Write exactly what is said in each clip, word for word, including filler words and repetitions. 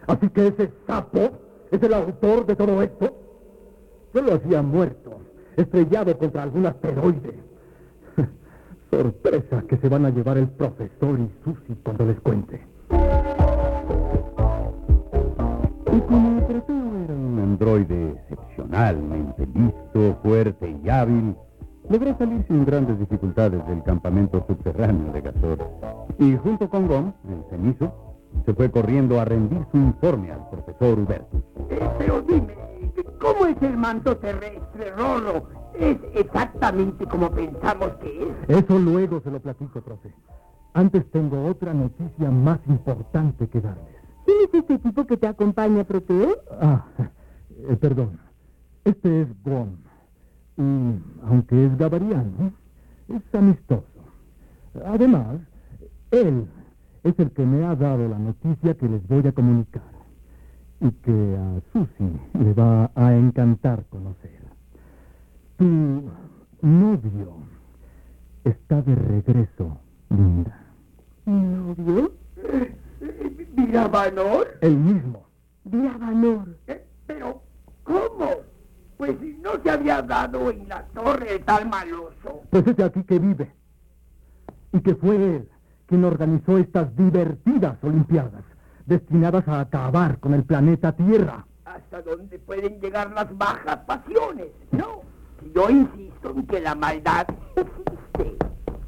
Así que ese sapo es el autor de todo esto. Yo lo hacía muerto, estrellado contra algún asteroide. Sorpresa que se van a llevar el profesor y Susie cuando les cuente. Y como Proteo era un androide excepcionalmente listo, fuerte y hábil, logró salir sin grandes dificultades del campamento subterráneo de Gazor. Y junto con Gon, el cenizo, se fue corriendo a rendir su informe al profesor Hubertus. Eh, pero dime, ¿cómo es el manto terrestre, Rolo? ¿Es exactamente como pensamos que es? Eso luego se lo platico, profe. Antes tengo otra noticia más importante que darles. ¿Quién es este tipo que te acompaña, Proteo? Ah, eh, perdón. Este es Gon. Y aunque es gabariano, es amistoso. Además, él es el que me ha dado la noticia que les voy a comunicar. Y que a Susie le va a encantar conocer. Tu novio está de regreso, linda. ¿Mi novio? ¿Viravanor? El mismo. Viravanor. Eh, pero, ¿cómo? Pues si no se había dado en la torre el tal maloso. Pues es de aquí que vive. Y que fue él quien organizó estas divertidas olimpiadas, destinadas a acabar con el planeta Tierra. Hasta donde pueden llegar las bajas pasiones, ¿no? Yo insisto en que la maldad existe.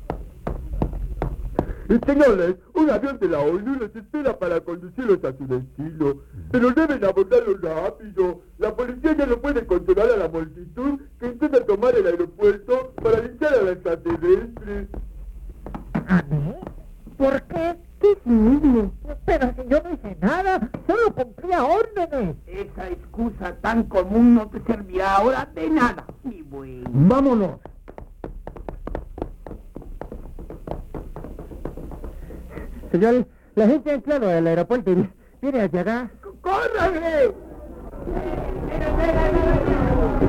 Señores, un avión de la ONU los espera para conducirlos a su destino, pero deben abordarlo rápido. La policía ya no puede controlar a la multitud que intenta tomar el aeropuerto para linchar a la extraterrestre. ¿A mí? ¿Por qué? ¿Qué cinismo? Pero si yo no hice nada, solo cumplía órdenes. Esa excusa tan común no te servirá ahora de nada, mi buen. ¡Vámonos! Señor, la gente ha entrado al aeropuerto y viene hacia acá. ¡Córrale!